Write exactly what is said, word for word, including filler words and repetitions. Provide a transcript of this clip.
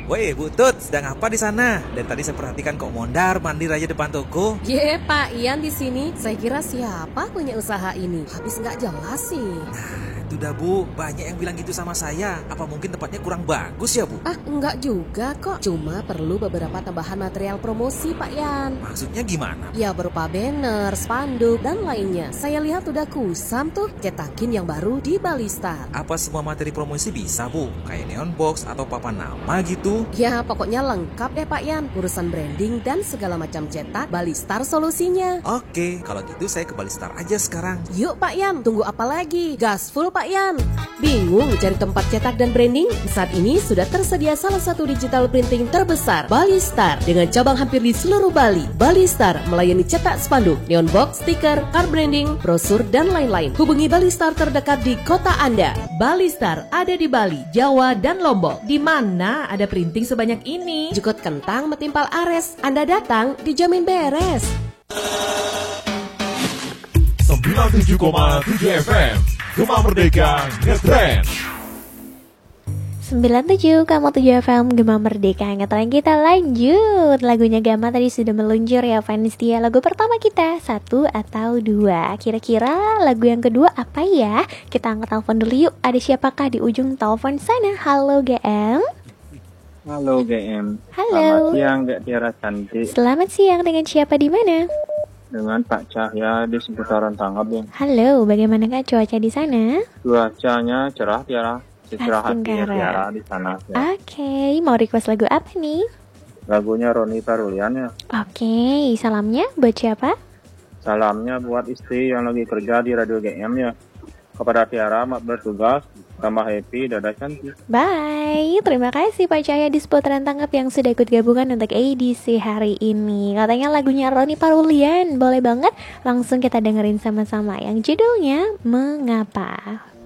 Woi, Butut, sedang apa di sana? Dari tadi saya perhatikan kok mondar mandir aja depan toko. Ye, Pak Ian di sini. Saya kira siapa punya usaha ini? Habis nggak jelas sih. Itu dah Bu, banyak yang bilang gitu sama saya. Apa mungkin tempatnya kurang bagus ya Bu? Ah, enggak juga kok. Cuma perlu beberapa tambahan material promosi, Pak Yan. Maksudnya gimana? Ya berupa banner, spanduk, dan lainnya. Saya lihat udah kusam tuh cetakin yang baru di Balistar. Apa semua materi promosi bisa Bu? Kayak neon box atau papan nama gitu? Ya pokoknya lengkap deh Pak Yan. Urusan branding dan segala macam cetak, Balistar solusinya. Oke, kalau gitu saya ke Balistar aja sekarang. Yuk Pak Yan, tunggu apa lagi? Gas full Pak Yan. Bingung cari tempat cetak dan branding? Saat ini sudah tersedia salah satu digital printing terbesar, Balistar, dengan cabang hampir di seluruh Bali. Balistar melayani cetak spanduk, neon box, stiker, card branding, brosur, dan lain-lain. Hubungi Balistar terdekat di kota Anda. Balistar ada di Bali, Jawa, dan Lombok. Di mana ada printing sebanyak ini? Jukut kentang metimpal ares. Anda datang dijamin beres. sembilan puluh tujuh koma tujuh F M Gema Merdeka Ngetrend. sembilan puluh tujuh koma tujuh F M Gema Merdeka Ngetrend. Kita lanjut. Lagunya Gema tadi sudah meluncur ya fans dia. Lagu pertama kita satu atau dua. Kira-kira lagu yang kedua apa ya? Kita angkat telepon dulu yuk. Ada siapakah di ujung telepon sana? Halo G M. Halo G M. Halo. Selamat siang Kak Tiara cantik. Selamat siang, dengan siapa di mana? Dengan Pak Cahya di seputaran Tanggap ya. Halo, bagaimana Kak cuaca di sana? Cuacanya cerah Tiara. Cerah hati Tenggara. Tiara di sana ya. Oke, mau request lagu apa nih? Lagunya Roni Parulian ya. Oke, salamnya buat siapa? Salamnya buat istri yang lagi kerja di Radio G M ya. Kepada Tiara mak bertugas, tambah happy, dadah cantik. Bye, terima kasih Pak Cahya di seputaran Tanggap yang sudah ikut gabungan untuk edisi hari ini. Katanya lagunya Roni Parulian, boleh banget langsung kita dengerin sama-sama yang judulnya Mengapa.